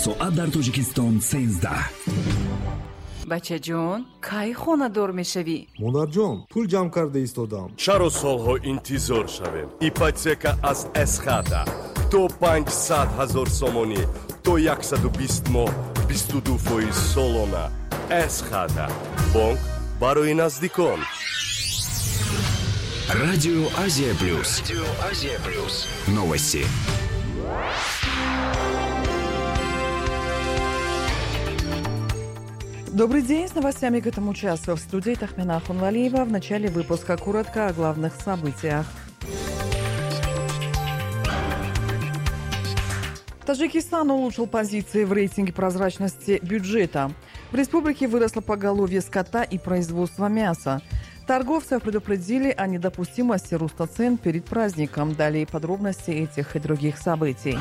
соат дар Тоҷикистон 13. бачаҷон, кай хонадор мешавӣ? монарҷон, пул ҷамъ карда истодам. чаро солҳо интизор шавем? ипотека аз эсхата то 500 000 сомонӣ то 120 моҳ 22% солона. эсхата бонк барои наздикон. Радио Азия Плюс. Новости. Добрый день, с новостями к этому часу. В студии Тахмина Хунвалиева. В начале выпуска коротко о главных событиях. Таджикистан улучшил позиции в рейтинге прозрачности бюджета. В республике выросло поголовье скота и производство мяса. Торговцев предупредили о недопустимости роста цен перед праздником. Далее подробности этих и других событий.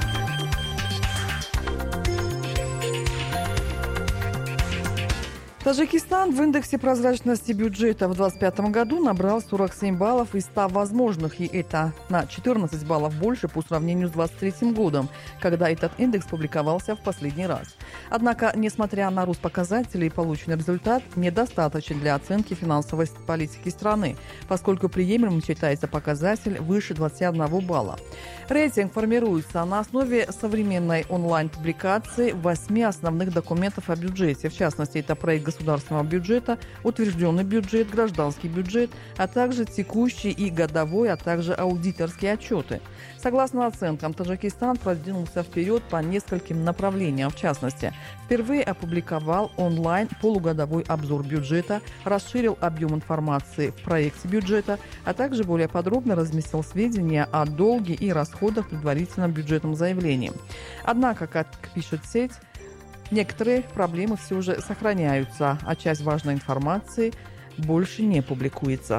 Таджикистан в индексе прозрачности бюджета в 2025 году набрал 47 баллов из 100 возможных, и это на 14 баллов больше по сравнению с 2023 годом, когда этот индекс публиковался в последний раз. Однако, несмотря на рост показателей, полученный результат недостаточен для оценки финансовой политики страны, поскольку приемлемым считается показатель выше 21 балла. Рейтинг формируется на основе современной онлайн-публикации 8 основных документов о бюджете. В частности, это проект государственного бюджета, утвержденный бюджет, гражданский бюджет, а также текущий и годовой, а также аудиторские отчеты. Согласно оценкам, Таджикистан продвинулся вперед по нескольким направлениям. В частности, впервые опубликовал онлайн полугодовой обзор бюджета, расширил объем информации в проекте бюджета, а также более подробно разместил сведения о долге и расходах в предварительном бюджетном заявлении. Однако, как пишет сеть, некоторые проблемы все же сохраняются, а часть важной информации больше не публикуется.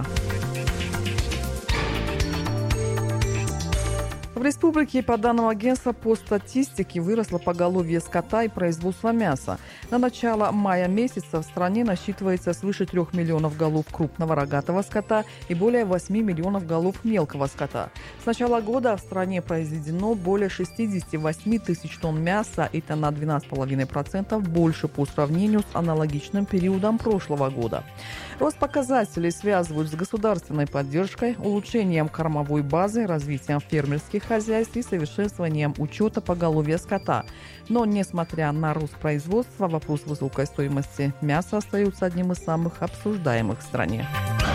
В республике, по данным агентства по статистике, выросло поголовье скота и производство мяса. На начало мая месяца в стране насчитывается свыше 3 миллионов голов крупного рогатого скота и более 8 миллионов голов мелкого скота. С начала года в стране произведено более 68 тысяч тонн мяса, это на 12,5% больше по сравнению с аналогичным периодом прошлого года. Рост показателей связывают с государственной поддержкой, улучшением кормовой базы, развитием фермерских хозяйств и совершенствованием учета поголовья скота. Но, несмотря на рост производства, вопрос высокой стоимости мяса остается одним из самых обсуждаемых в стране.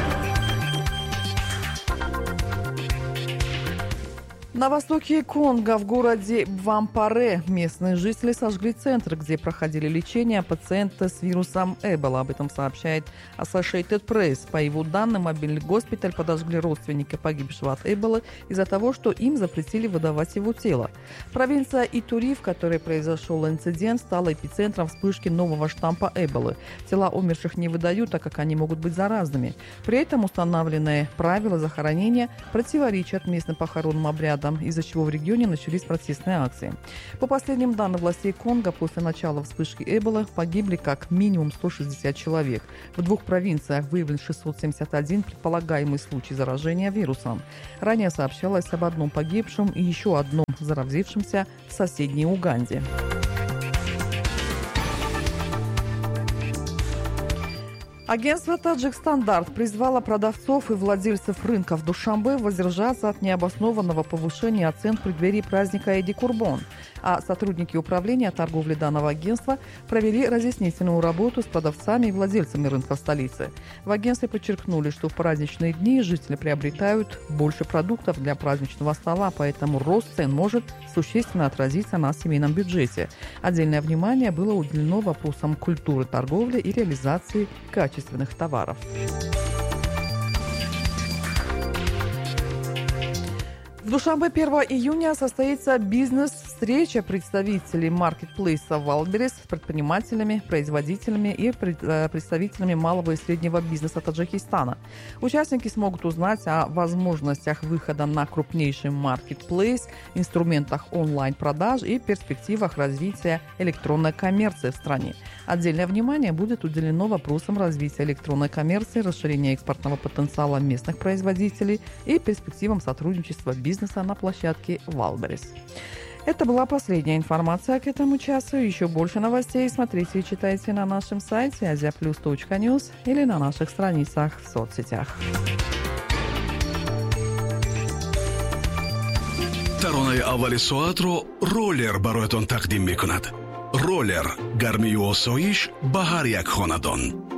На востоке Конго, в городе Бвампаре, местные жители сожгли центр, где проходили лечение пациента с вирусом Эбола. Об этом сообщает Associated Press. По его данным, мобильный госпиталь подожгли родственники погибшего от Эболы из-за того, что им запретили выдавать его тело. Провинция Итури, в которой произошел инцидент, стала эпицентром вспышки нового штампа Эболы. Тела умерших не выдают, так как они могут быть заразными. При этом установленные правила захоронения противоречат местным похоронным обрядам, из-за чего в регионе начались протестные акции. По последним данным властей Конго, после начала вспышки Эбола погибли как минимум 160 человек. В 2 провинциях выявлен 671 предполагаемый случай заражения вирусом. Ранее сообщалось об одном погибшем и еще одном заразившемся в соседней Уганде. Агентство «Таджикстандарт» призвало продавцов и владельцев рынков Душанбе воздержаться от необоснованного повышения цен в преддверии праздника Эйди-Курбон. А сотрудники управления торговли данного агентства провели разъяснительную работу с продавцами и владельцами рынков столицы. В агентстве подчеркнули, что в праздничные дни жители приобретают больше продуктов для праздничного стола, поэтому рост цен может существенно отразиться на семейном бюджете. Отдельное внимание было уделено вопросам культуры торговли и реализации качественных товаров. В Душанбе 1 июня состоится бизнес-встреча представителей маркетплейса Wildberries с предпринимателями, производителями и представителями малого и среднего бизнеса Таджикистана. Участники смогут узнать о возможностях выхода на крупнейший маркетплейс, инструментах онлайн-продаж и перспективах развития электронной коммерции в стране. Отдельное внимание будет уделено вопросам развития электронной коммерции, расширения экспортного потенциала местных производителей и перспективам сотрудничества бизнеса на площадке Wildberries. Это была последняя информация к этому часу. Еще больше новостей смотрите и читайте на нашем сайте aziaplus.news или на наших страницах в соцсетях. таронаи аввали соатро роллер бароятон тақдим мекунад. роллер гармию осоиш ба ҳар як хонадон.